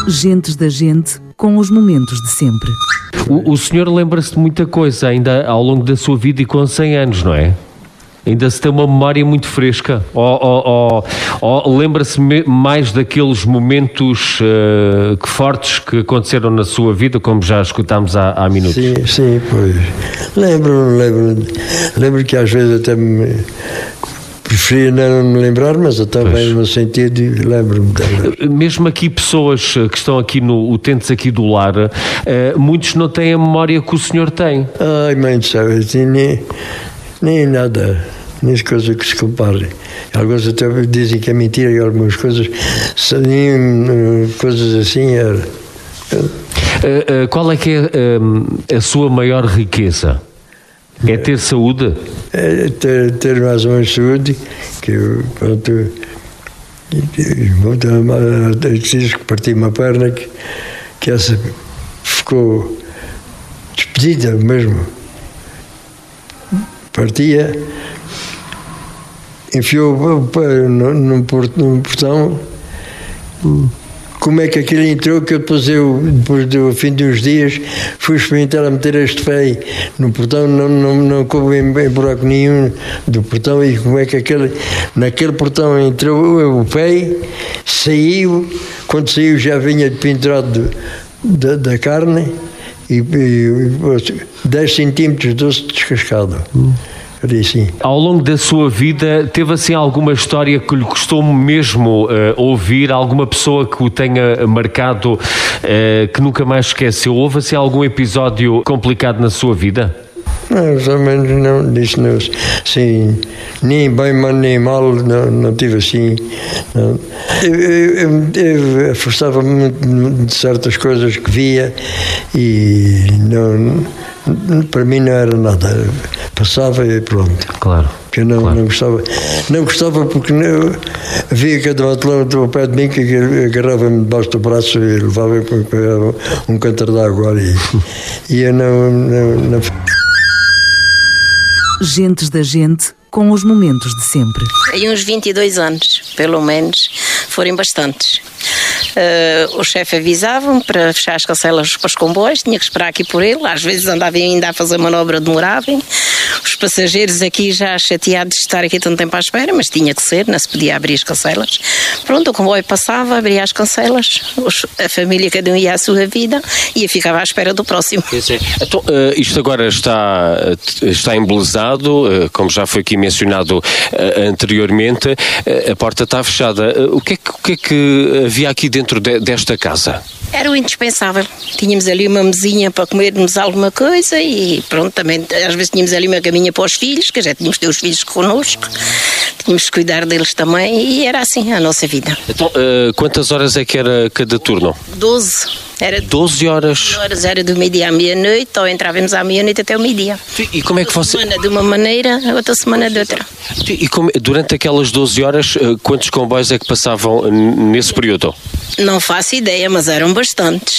Gentes da gente, com os momentos de sempre. O senhor lembra-se de muita coisa ainda ao longo da sua vida e com 100 anos, não é? Ainda se tem uma memória muito fresca? Ou lembra-se mais daqueles momentos fortes que aconteceram na sua vida, como já escutámos há minutos? Sim, pois. Lembro que às vezes até me preferia não me lembrar, mas até bem no sentido, lembro-me dela. Mesmo aqui pessoas que estão aqui no Utentes aqui do lar, muitos não têm a memória que o senhor tem. Ai, mãe do céu, nem nada, nem as coisas que se comparem. Alguns até dizem que é mentira e algumas coisas, coisas assim era. Qual é que é a sua maior riqueza? É ter saúde? É ter mais ou menos saúde, que eu, pronto, que parti uma perna, que essa ficou despedida mesmo. Partia, enfiou num portão. Como é que aquilo entrou, que depois do fim de uns dias, fui experimentar a meter este pé no portão, não coube em buraco nenhum do portão, e como é que naquele portão entrou o pé, saiu, quando saiu já vinha pendurado da carne, e 10 centímetros de osso descascado. Assim. Ao longo da sua vida, teve assim alguma história que lhe custou mesmo ouvir? Alguma pessoa que o tenha marcado, que nunca mais esqueceu? Houve assim algum episódio complicado na sua vida? Não, mais ou menos não, disse não, assim, nem bem nem mal, não tive assim. Não. Eu afastava-me muito de certas coisas que via e para mim não era nada. Passava e pronto. Claro. Porque eu não gostava. Não gostava porque havia cada atleta ao pé de mim que agarrava-me debaixo do braço e levava para um cantar de água ali. E eu não. Gentes da gente, com os momentos de sempre. Em uns 22 anos, pelo menos, foram bastantes. O chefe avisava-me para fechar as cancelas para os comboios, tinha que esperar aqui por ele, às vezes andava ainda a fazer manobra, demoravam. Os passageiros aqui já chateados de estar aqui tanto tempo à espera, mas tinha que ser, não se podia abrir as cancelas. Pronto, o comboio passava, abria as cancelas, a família, cada um ia à sua vida e eu ficava à espera do próximo. Então, isto agora está embelezado, como já foi aqui mencionado anteriormente, a porta está fechada. O que é que havia aqui dentro desta casa? Era o indispensável. Tínhamos ali uma mesinha para comermos alguma coisa e pronto, também às vezes tínhamos ali uma caminha para os filhos, que já tínhamos de ter os filhos connosco, tínhamos de cuidar deles também e era assim a nossa vida. Então, quantas horas é que era cada turno? 12. Era 12 horas? 12 horas, era do meio-dia à meia-noite, ou entrávamos à meia-noite até o meio-dia. E como é que você... Uma semana de uma maneira, outra semana de outra. E durante aquelas 12 horas, quantos comboios é que passavam nesse período? Não faço ideia, mas eram bastantes.